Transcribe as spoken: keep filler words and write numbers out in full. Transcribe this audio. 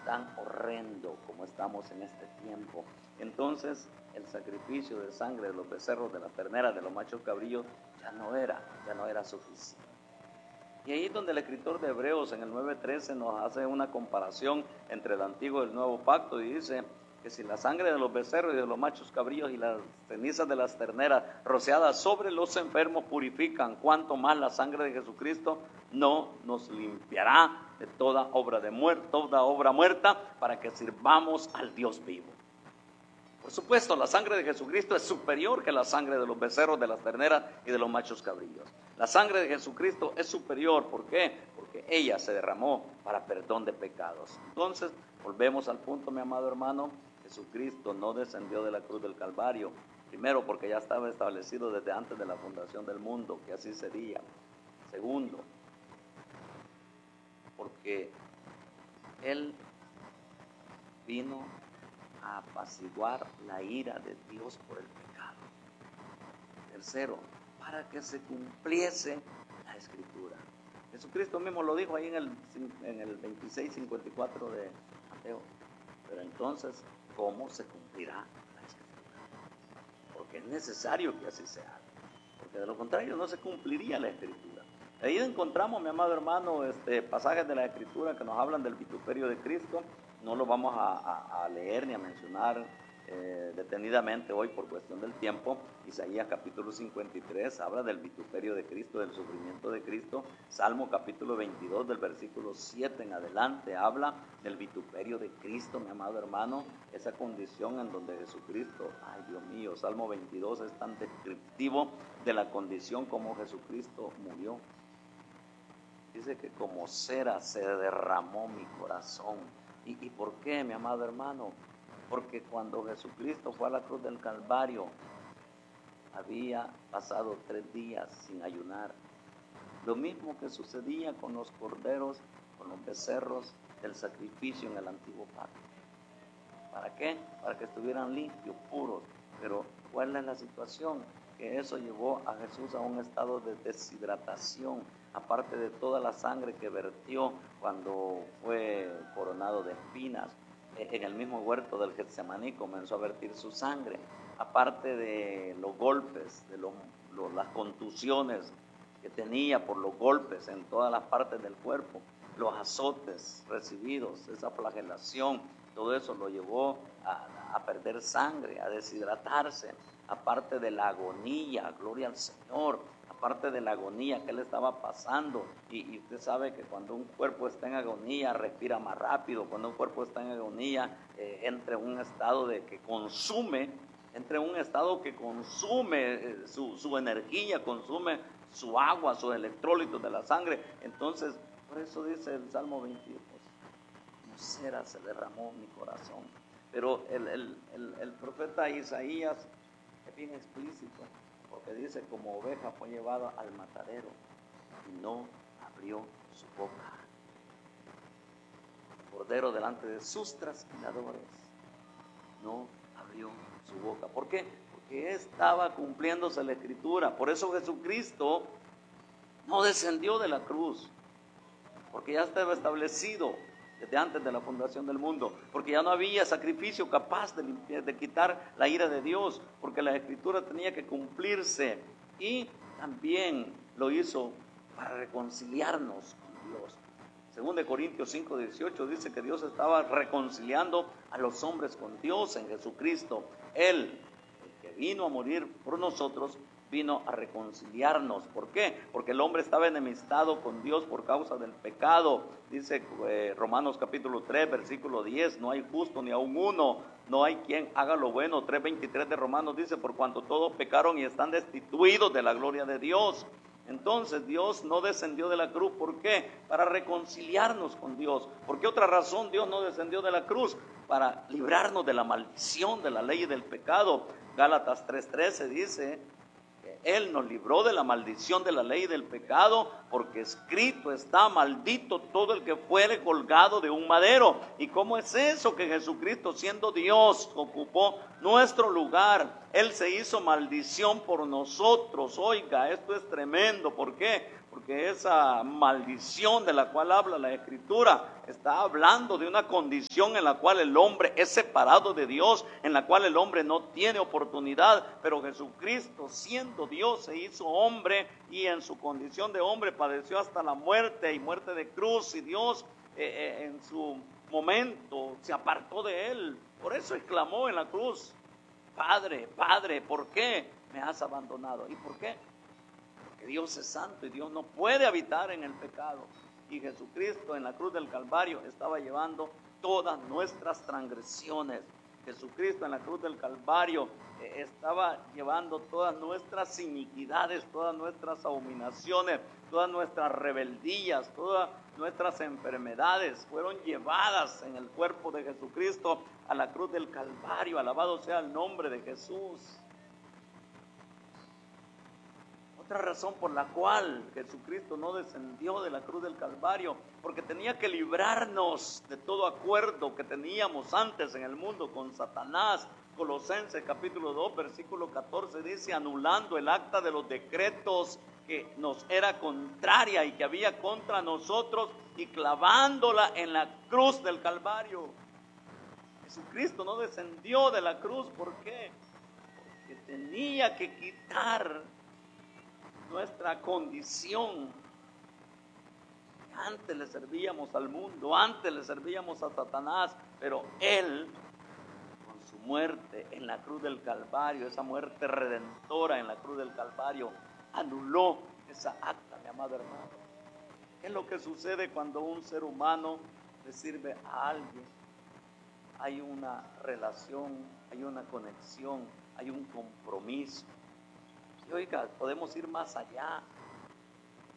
tan horrendo como estamos en este tiempo. Entonces el sacrificio de sangre de los becerros, de las terneras, de los machos cabrillos ya no era, ya no era suficiente. Y ahí es donde el escritor de Hebreos en el nueve trece nos hace una comparación entre el antiguo y el nuevo pacto y dice que si la sangre de los becerros y de los machos cabrillos y las cenizas de las terneras rociadas sobre los enfermos purifican, cuanto más la sangre de Jesucristo no nos limpiará de toda obra de muerte, toda obra muerta, para que sirvamos al Dios vivo. Por supuesto, la sangre de Jesucristo es superior que la sangre de los becerros, de las terneras y de los machos cabrillos. La sangre de Jesucristo es superior. ¿Por qué? Porque ella se derramó para perdón de pecados. Entonces, volvemos al punto, mi amado hermano. Jesucristo no descendió de la cruz del Calvario. Primero, porque ya estaba establecido desde antes de la fundación del mundo, que así sería. Segundo, porque Él vino a apaciguar la ira de Dios por el pecado. Tercero, para que se cumpliese la Escritura. Jesucristo mismo lo dijo ahí en el, en el veintiséis cincuenta y cuatro de Mateo. Pero entonces, ¿cómo se cumplirá la Escritura? Porque es necesario que así sea. Porque de lo contrario no se cumpliría la Escritura. Ahí encontramos, mi amado hermano, este, pasajes de la Escritura que nos hablan del vituperio de Cristo. No lo vamos a, a, a leer ni a mencionar eh, detenidamente hoy por cuestión del tiempo. Isaías capítulo cincuenta y tres habla del vituperio de Cristo, del sufrimiento de Cristo. Salmo capítulo veintidós del versículo siete en adelante habla del vituperio de Cristo, mi amado hermano. Esa condición en donde Jesucristo, ay Dios mío, Salmo veintidós es tan descriptivo de la condición como Jesucristo murió. Dice que como cera se derramó mi corazón. ¿Y, ¿Y por qué, mi amado hermano? Porque cuando Jesucristo fue a la cruz del Calvario, había pasado tres días sin ayunar. Lo mismo que sucedía con los corderos, con los becerros del sacrificio en el antiguo pacto. ¿Para qué? Para que estuvieran limpios, puros. Pero ¿cuál es la situación? Que eso llevó a Jesús a un estado de deshidratación, aparte de toda la sangre que vertió cuando fue coronado de espinas. En el mismo huerto del Getsemaní comenzó a vertir su sangre, aparte de los golpes, de los, los, las contusiones que tenía por los golpes en todas las partes del cuerpo, los azotes recibidos, esa flagelación, todo eso lo llevó a, a perder sangre, a deshidratarse, aparte de la agonía, gloria al Señor, aparte de la agonía que él estaba pasando. Y, y usted sabe que cuando un cuerpo está en agonía, respira más rápido. Cuando un cuerpo está en agonía, eh, entra en un estado de que consume, entra en un estado que consume eh, su, su energía, consume su agua, sus electrolitos de la sangre. Entonces, por eso dice el Salmo veintidós, como cera se derramó mi corazón. Pero el, el, el, el profeta Isaías es bien explícito, porque dice, como oveja fue llevada al matadero y no abrió su boca. Cordero delante de sus trasquiladores, no abrió su boca. ¿Por qué? Porque estaba cumpliéndose la Escritura. Por eso Jesucristo no descendió de la cruz, porque ya estaba establecido desde antes de la fundación del mundo, porque ya no había sacrificio capaz de, limpiar, de quitar la ira de Dios, porque la Escritura tenía que cumplirse, y también lo hizo para reconciliarnos con Dios. Según de Corintios cinco dieciocho dice que Dios estaba reconciliando a los hombres con Dios en Jesucristo. Él, el que vino a morir por nosotros, vino a reconciliarnos. ¿Por qué? Porque el hombre estaba enemistado con Dios por causa del pecado. Dice eh, Romanos capítulo tres, versículo diez, no hay justo ni aun uno, no hay quien haga lo bueno. tres veintitrés de Romanos dice, por cuanto todos pecaron y están destituidos de la gloria de Dios. Entonces Dios no descendió de la cruz. ¿Por qué? Para reconciliarnos con Dios. ¿Por qué otra razón Dios no descendió de la cruz? Para librarnos de la maldición de la ley y del pecado. Gálatas tres trece dice, Él nos libró de la maldición de la ley y del pecado, porque escrito está, maldito todo el que fuere colgado de un madero. ¿Y cómo es eso? Que Jesucristo, siendo Dios, ocupó nuestro lugar. Él se hizo maldición por nosotros. Oiga, esto es tremendo. ¿Por qué? Porque porque esa maldición de la cual habla la Escritura está hablando de una condición en la cual el hombre es separado de Dios, en la cual el hombre no tiene oportunidad, pero Jesucristo, siendo Dios, se hizo hombre y en su condición de hombre padeció hasta la muerte y muerte de cruz, y Dios eh, eh, en su momento se apartó de él. Por eso exclamó en la cruz: Padre, Padre, ¿por qué me has abandonado? ¿Y por qué? Porque Dios es santo y Dios no puede habitar en el pecado. Y Jesucristo en la cruz del Calvario estaba llevando todas nuestras transgresiones. Jesucristo en la cruz del Calvario eh, estaba llevando todas nuestras iniquidades, todas nuestras abominaciones, todas nuestras rebeldías, todas nuestras enfermedades fueron llevadas en el cuerpo de Jesucristo a la cruz del Calvario. Alabado sea el nombre de Jesús. Otra razón por la cual Jesucristo no descendió de la cruz del Calvario, porque tenía que librarnos de todo acuerdo que teníamos antes en el mundo con Satanás. Colosenses capítulo dos, versículo catorce dice: anulando el acta de los decretos que nos era contraria y que había contra nosotros, y clavándola en la cruz del Calvario. Jesucristo no descendió de la cruz, ¿por qué? Porque tenía que quitar nuestra condición. Antes le servíamos al mundo, antes le servíamos a Satanás, pero Él, con su muerte en la cruz del Calvario, esa muerte redentora en la cruz del Calvario, anuló esa acta, mi amado hermano. ¿Qué es lo que sucede cuando un ser humano le sirve a alguien? Hay una relación, hay una conexión, hay un compromiso. Y oiga, podemos ir más allá.